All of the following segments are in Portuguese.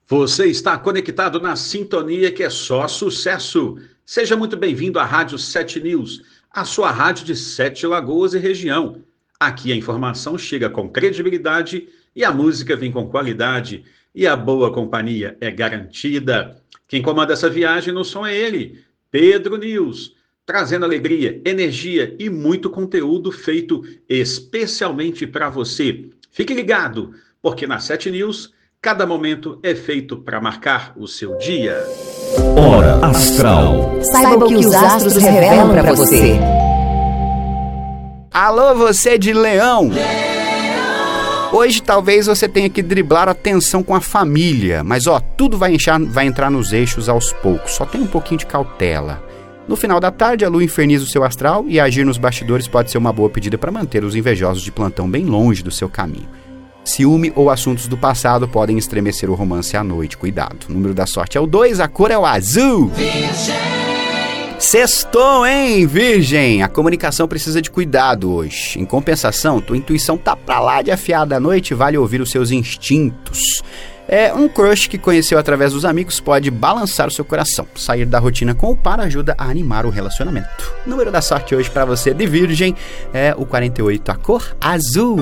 Você está conectado na sintonia que é só sucesso. Seja muito bem-vindo à Rádio 7 News, a sua rádio de 7 Lagoas e região. Aqui a informação chega com credibilidade e a música vem com qualidade e a boa companhia é garantida. Quem comanda essa viagem no som é ele, Pedro News, trazendo alegria, energia e muito conteúdo feito especialmente para você. Fique ligado, porque na 7 News cada momento é feito para marcar o seu dia. Hora Astral. Saiba o que os astros revelam para você. Alô, você de Leão! Hoje talvez você tenha que driblar a tensão com a família, mas tudo vai entrar nos eixos aos poucos, só tem um pouquinho de cautela. No final da tarde, a lua inferniza o seu astral e agir nos bastidores pode ser uma boa pedida para manter os invejosos de plantão bem longe do seu caminho. Ciúme ou assuntos do passado podem estremecer o romance à noite, cuidado. O número da sorte é o 2, a cor é o azul. Virgem. Sextou, hein, Virgem? A comunicação precisa de cuidado hoje. Em compensação, tua intuição tá pra lá de afiada à noite, vale ouvir os seus instintos. Um crush que conheceu através dos amigos pode balançar o seu coração. Sair da rotina com o par ajuda a animar o relacionamento. O número da sorte hoje pra você de Virgem é o 48, a cor azul.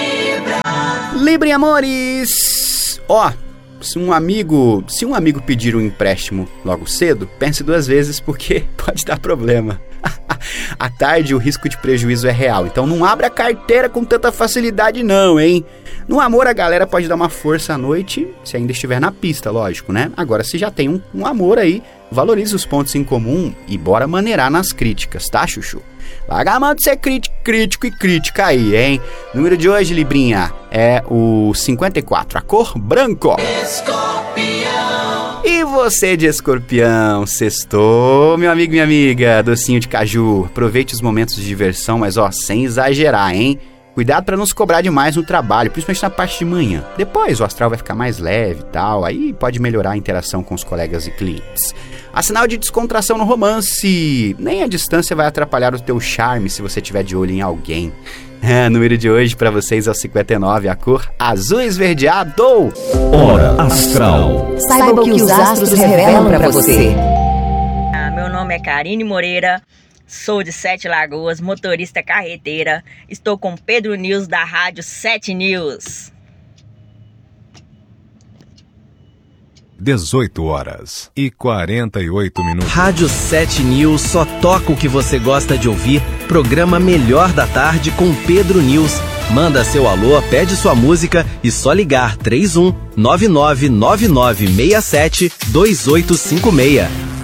Libra, amores! Se um amigo pedir um empréstimo logo cedo, pense duas vezes porque pode dar problema. À tarde o risco de prejuízo é real, então não abra a carteira com tanta facilidade não, hein? No amor a galera pode dar uma força à noite, se ainda estiver na pista, lógico, né? Agora se já tem um amor aí, valorize os pontos em comum e bora maneirar nas críticas, tá, chuchu? Larga a mão de ser crítico e crítica aí, hein? Número de hoje, Librinha, é o 54, a cor branco. Escorpião. E você de Escorpião, sextou, meu amigo e minha amiga, docinho de caju. Aproveite os momentos de diversão, mas sem exagerar, hein? Cuidado para não se cobrar demais no trabalho, principalmente na parte de manhã. Depois o astral vai ficar mais leve e tal, aí pode melhorar a interação com os colegas e clientes. Há sinal de descontração no romance. Nem a distância vai atrapalhar o teu charme se você tiver de olho em alguém. O número de hoje para vocês é o 59, a cor azul esverdeado. Hora Astral. Saiba o que os astros revelam para você. Meu nome é Karine Moreira. Sou de 7 Lagoas, motorista carreteira. Estou com Pedro News da Rádio 7 News. 18h48. Rádio 7 News só toca o que você gosta de ouvir. Programa Melhor da Tarde com Pedro News. Manda seu alô, pede sua música e só ligar 31 999967 2856.